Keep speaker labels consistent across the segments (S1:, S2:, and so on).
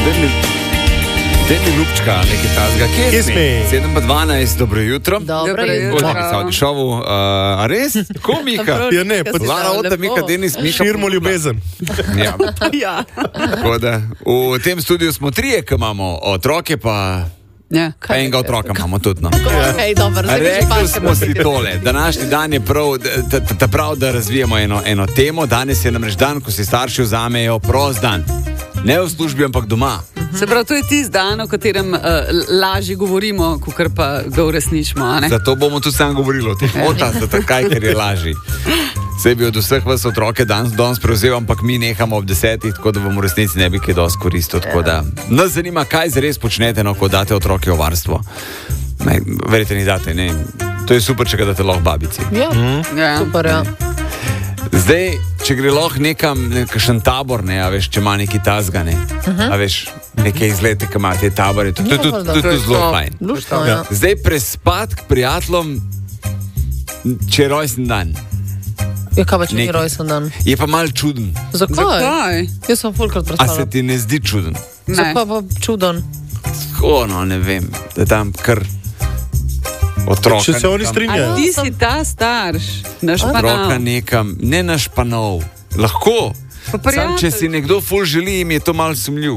S1: Demi Ljubčka, nekaj tazga. Kje smo? 7:12, dobro jutro.
S2: Dobro jutro.
S1: Šovu, a res? Komika?
S3: Ja, ne, pa
S1: Lara, Ota, Mika, Denis, Miša.
S3: Širimo ljubezen.
S1: Ja. Tako da, v tem studiu smo trije, ki imamo otroke, pa...
S2: Ja.
S1: Enega otroka imamo tudi. No.
S2: Okay, dobro,
S1: rekli smo si tole, današnji dan je prav, da razvijemo eno temo. Danes je namreč dan, ko si starši vzamejo prost dan. Ne v službi, ampak doma.
S2: Se pravi, to je tisti dan, o katerem lažje govorimo, kakor pa ga uresničimo.
S1: Zato bomo tudi sam govorili o teh otah, ker je lažji. Vse bi od vseh vas otroke danes prevzel, ampak mi nehamo ob 10, tako da vam v resnici ne bi kaj dosti koristil. Nas zanima, kaj zares počnete, ko date otroke v varstvo. Verjete, ni date, ne? To je super, če ga date lahko babici.
S2: Ja, super, ja.
S1: Zdaj, če gre lahko nekakšen tabor, ne, a veš, če ima neki tazga, ne, a veš, neke izlete, ki ima te tabore, to je tudi zelo fajn. Zdaj, prespat k prijateljem, če je rojsten dan.
S4: Ja, kaj pa če ni rojsten dan?
S1: Je pa malo čuden.
S4: Zakaj? Jaz sem fulkrat predstavljala.
S1: A se ti ne zdi čuden?
S4: Zakaj pa čuden?
S1: Tako, no, ne vem, da tam kar... Otroka,
S3: če se oni strinjajo.
S2: A ti si ta starš, naš panov.
S1: Otroka nekam, ne naš panov. Lahko. Sam, če si nekdo ful želi, jim je to malo sumljiv.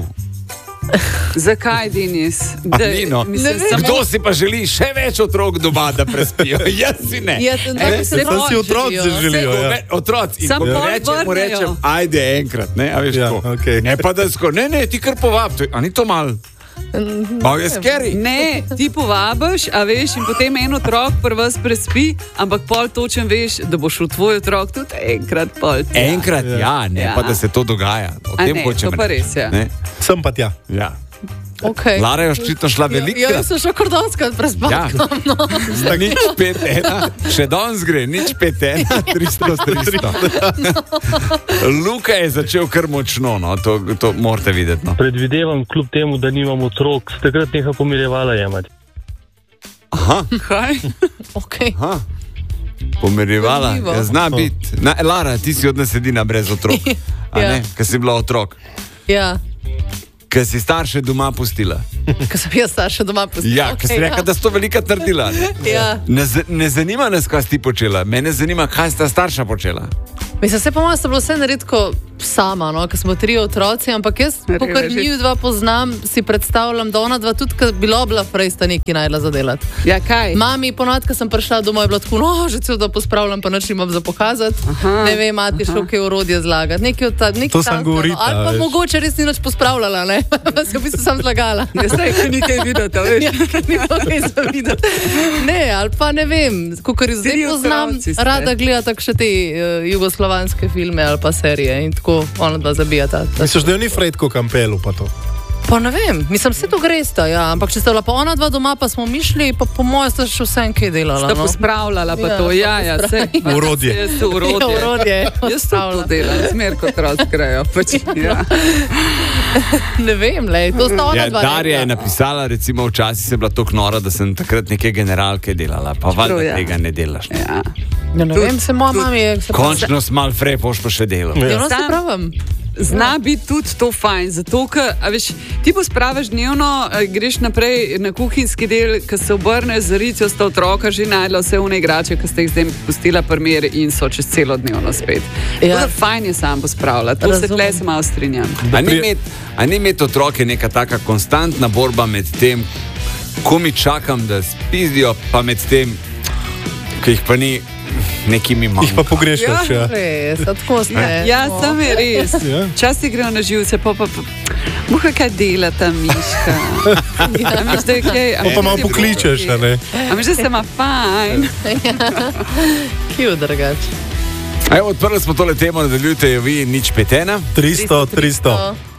S2: Zakaj, Denis?
S1: Kdo si pa želi še več otrok doma, da prespijo? Jaz si ne.
S3: Sam si otroci želijo.
S1: Otroci. In ko rečem, ajde enkrat, ne, a veš tako. Ne pa da skoro, ne, ti kar povab, a ni to malo? Pa je scary.
S2: Ne, ti povabiš, a veš, in potem en otrok pri vas prespi, ampak pol točen veš, da bo šel tvoj otrok tudi enkrat pol.
S1: Enkrat, ja, ne pa da se to dogaja. O tem hočem reči.
S2: To pa res, ja.
S3: Sem pa tja.
S1: Ja.
S4: Okay.
S1: Lara je očitno šla veliko.
S4: Ja, jaz sem še kordonskrat prespala.
S1: Ja. Nič 5-1, še danes gre, nič 5-1, 300. Luka je začel kar močno, no, to morate videti. No.
S5: Predvidevam, kljub temu, da nimam otrok, ste takrat nekaj pomirjevala jemati.
S1: Aha.
S2: Kaj?
S4: Okay.
S1: Aha. Pomirjevala, ja, zna biti. Lara, ti si od nas edina brez otrok, a ne, ker si bila otrok.
S4: Ja.
S1: Ker si starše doma pustila.
S4: Ker sem jaz starše doma pustila.
S1: Ja, ker si rekla, da si to velika naredila.
S4: Ja.
S1: Ne zanima nas, kaj si ti počela. Mene zanima, kaj sta starša počela.
S4: Mislim, se po mojem sta bilo vse naredko sama, no, ker smo 3 otroci, ampak jaz, pokar njih 2 poznam, si predstavljam, da ona 2 tudi, ker bila prej, sta nekaj najdla za delati.
S2: Ja, kaj?
S4: Mami, ponovadi, ko sem prišla domov, je bilo tako, no, že cel da pospravljam, pa nič imam za pokazati. Ne vem, mati šel kaj orodje zlagati.
S3: To sem govorila.
S4: Ali pa mogoče res ni nič pospravljala, ne? Pa se v bistvu sam zlagala.
S2: Ja, zdaj, ko nekaj videti, veš?
S4: Ja, nekaj za videti. Ne, ali pa ne vem, kakor jo zdaj poznam, rada gleda tako še te jugoslovanske filme ali pa serije in tako ona 2 zabijata.
S3: Misliš, da jo ni Fredko Kampelu pa to?
S4: Pa ne vem, mislim, vse to gresta, ja, ampak če sta bila pa ona 2 doma, pa smo mišli, pa po mojem sta še vse enkaj delala.
S2: Sta pospravljala pa to, ja, vse.
S3: Urodje.
S4: Urodje.
S2: Jaz to delam, zmer kot razgrajo.
S4: Ne vem, lej, to sta ona 2.
S1: Darja je napisala, recimo, včasih se bila tako nora, da sem takrat neke generalke delala, pa valjda tega ne delaš.
S4: Ja, ne vem, se moja mami je...
S1: Končno smal frej, boš pa še delal.
S4: Ja, no se pravim.
S2: Zna biti tudi to fajn, zato, ker, veš, ti pospraviš dnevno, greš naprej na kuhinjski del, ko se obrneš z Ricijo, sta otroka že najdla vse une igrače, ki ste jih zdaj pustila primer in so čez celo dnevno spet. Ja. Fajn je sam pospravljati, to se tle se malo strinjam.
S1: A ni imeti otroke neka taka konstantna borba med tem, ko mi čakam, da spizdijo, pa med tem, ki jih pa ni... nekimi manjka.
S3: Jih pa pogrešaš, ja.
S4: Ja, res, tako ste.
S2: Ja, sam je res. Časti grejo na živce, pa muha kaj dela ta miška.
S3: Pa malo pokličeš, a ne?
S2: A mi že se ima fajn.
S4: Kju drugače.
S1: Evo, odprli smo tole temo, nadaljujte jo vi, nič 5-1.
S3: 300.